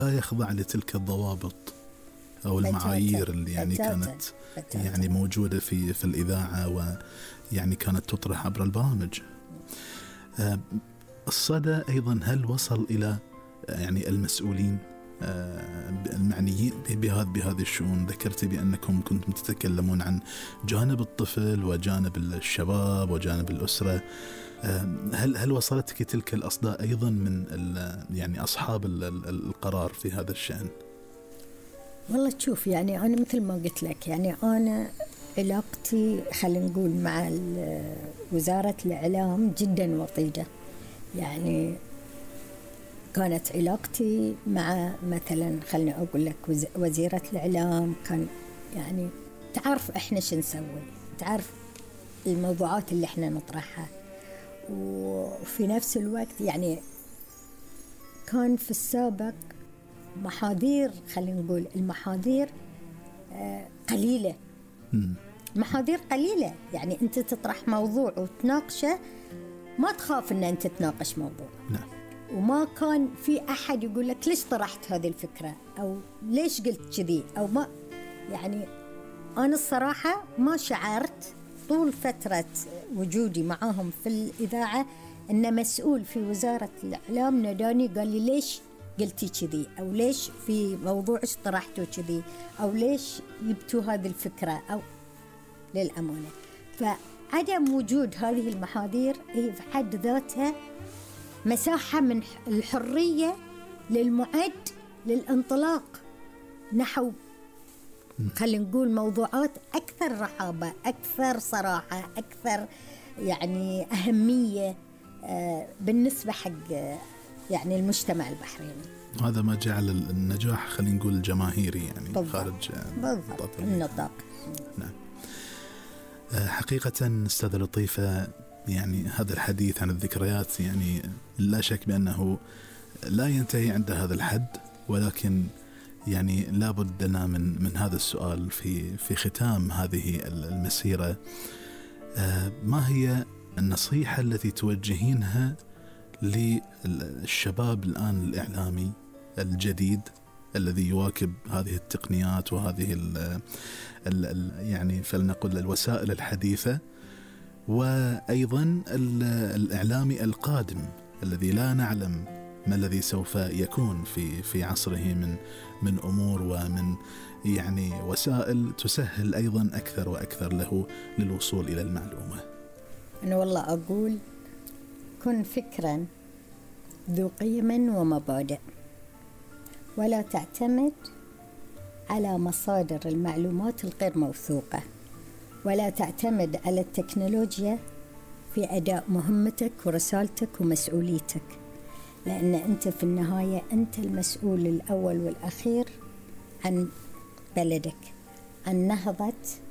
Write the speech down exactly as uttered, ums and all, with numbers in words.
لا يخضع لتلك الضوابط أو المعايير اللي يعني كانت يعني موجودة في في الإذاعة ويعني كانت تطرح عبر البرامج. الصدى أيضا هل وصل إلى يعني المسؤولين المعنيين بهذه بهذه الشؤون؟ ذكرت بأنكم كنتم تتكلمون عن جانب الطفل وجانب الشباب وجانب الأسرة. هل هل وصلتك تلك الأصداء أيضا من يعني أصحاب القرار في هذا الشأن؟ والله تشوف، يعني أنا مثل ما قلت لك، يعني أنا علاقتي خلينا نقول مع وزارة الإعلام جدا وطيدة. يعني كانت علاقتي مع مثلا خليني أقول لك وزيرة الإعلام، كان يعني تعرف إحنا شو نسوي، تعرف الموضوعات اللي إحنا نطرحها، وفي نفس الوقت يعني كان في السابق محاضير، خلينا نقول المحاضير قليلة، محاضير قليلة. يعني أنت تطرح موضوع وتناقشه ما تخاف أن أنت تناقش موضوع. نعم. وما كان في أحد يقول لك ليش طرحت هذه الفكرة أو ليش قلت كذي أو ما. يعني أنا الصراحة ما شعرت طول فترة وجودي معاهم في الإذاعة أن مسؤول في وزارة الإعلام ناداني قال لي ليش قلتي كذي أو ليش في موضوع طرحته كذي أو ليش جبتوا هذه الفكرة أو للأمانة. فعدم وجود هذه المحاضير هي في حد ذاتها مساحة من الحرية للمعد للانطلاق نحو خلينا نقول موضوعات أكثر رحابة، أكثر صراحة، أكثر يعني أهمية بالنسبة حق يعني المجتمع البحريني. هذا ما جعل النجاح خلينا نقول الجماهيري يعني بالضبط. خارج بالضبط النطاق. نعم. حقيقة أستاذة لطيفة، يعني هذا الحديث عن الذكريات يعني لا شك بأنه لا ينتهي عند هذا الحد، ولكن يعني لا بد لنا من من هذا السؤال في في ختام هذه المسيرة. ما هي النصيحة التي توجهينها للشباب الآن الإعلامي الجديد الذي يواكب هذه التقنيات وهذه ال ال يعني فلنقل الوسائل الحديثة، وأيضا الإعلامي القادم الذي لا نعلم ما الذي سوف يكون في في عصره من من أمور ومن يعني وسائل تسهل أيضا أكثر وأكثر له للوصول إلى المعلومة؟ أنا والله أقول كن فكرا ذو قيم ومبادئ، ولا تعتمد على مصادر المعلومات الغير موثوقة، ولا تعتمد على التكنولوجيا في أداء مهمتك ورسالتك ومسؤوليتك، لأن أنت في النهاية أنت المسؤول الأول والأخير عن بلدك، عن نهضة